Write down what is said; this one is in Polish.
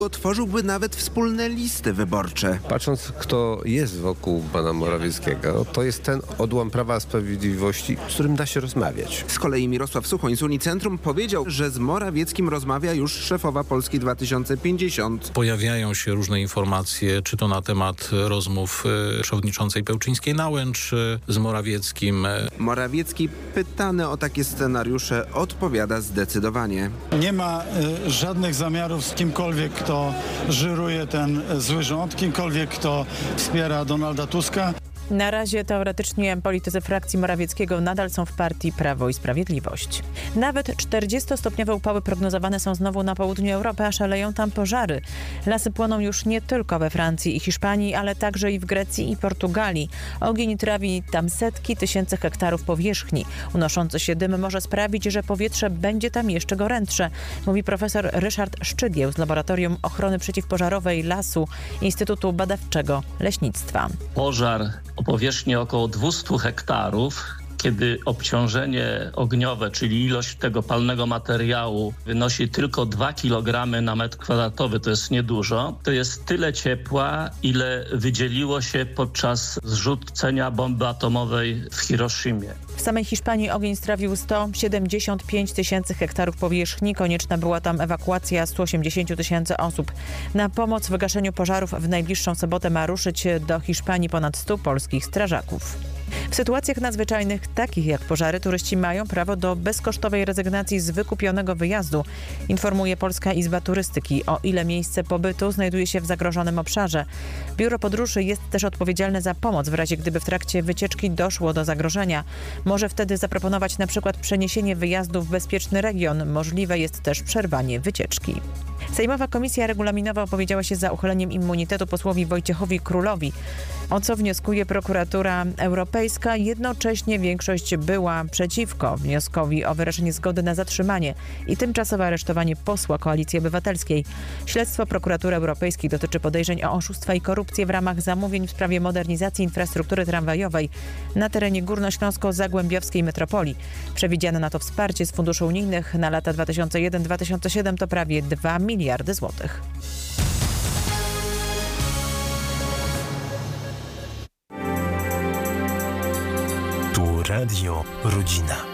Tworzyłby nawet wspólne listy wyborcze. Patrząc, kto jest wokół pana Morawieckiego, to jest ten odłam Prawa i Sprawiedliwości, z którym da się rozmawiać. Z kolei Mirosław Suchoń z Unicentrum powiedział, że z Morawieckim rozmawia już szefowa Polski 2050. Pojawiają się różne informacje, czy to na temat rozmów przewodniczącej Pełczyńskiej-Nałęcz z Morawieckim. Morawiecki, pytany o takie scenariusze, odpowiada zdecydowanie. Nie ma żadnych zamiarów z kimkolwiek, kto żyruje ten zły rząd, kimkolwiek, kto wspiera Donalda Tuska. Na razie teoretycznie politycy frakcji Morawieckiego nadal są w partii Prawo i Sprawiedliwość. Nawet 40-stopniowe upały prognozowane są znowu na południu Europy, a szaleją tam pożary. Lasy płoną już nie tylko we Francji i Hiszpanii, ale także i w Grecji i Portugalii. Ogień trawi tam setki tysięcy hektarów powierzchni. Unoszący się dym może sprawić, że powietrze będzie tam jeszcze gorętsze, mówi profesor Ryszard Szczygieł z Laboratorium Ochrony Przeciwpożarowej Lasu Instytutu Badawczego Leśnictwa. Pożar o powierzchni około 200 hektarów, kiedy obciążenie ogniowe, czyli ilość tego palnego materiału wynosi tylko 2 kg na metr kwadratowy, to jest niedużo, to jest tyle ciepła, ile wydzieliło się podczas zrzucenia bomby atomowej w Hiroshimie. W samej Hiszpanii ogień strawił 175 tysięcy hektarów powierzchni. Konieczna była tam ewakuacja 180 tysięcy osób. Na pomoc w gaszeniu pożarów w najbliższą sobotę ma ruszyć do Hiszpanii ponad 100 polskich strażaków. W sytuacjach nadzwyczajnych, takich jak pożary, turyści mają prawo do bezkosztowej rezygnacji z wykupionego wyjazdu, informuje Polska Izba Turystyki, o ile miejsce pobytu znajduje się w zagrożonym obszarze. Biuro Podróży jest też odpowiedzialne za pomoc w razie gdyby w trakcie wycieczki doszło do zagrożenia. Może wtedy zaproponować na przykład przeniesienie wyjazdu w bezpieczny region. Możliwe jest też przerwanie wycieczki. Sejmowa Komisja Regulaminowa opowiedziała się za uchyleniem immunitetu posłowi Wojciechowi Królowi, o co wnioskuje prokuratura europejska. Jednocześnie większość była przeciwko wnioskowi o wyrażenie zgody na zatrzymanie i tymczasowe aresztowanie posła Koalicji Obywatelskiej. Śledztwo prokuratury europejskiej dotyczy podejrzeń o oszustwa i korupcję w ramach zamówień w sprawie modernizacji infrastruktury tramwajowej na terenie górnośląsko-zagłębiowskiej metropolii. Przewidziane na to wsparcie z funduszy unijnych na lata 2001-2007 to prawie 2 miliardy złotych. Tu Radio Rodzina.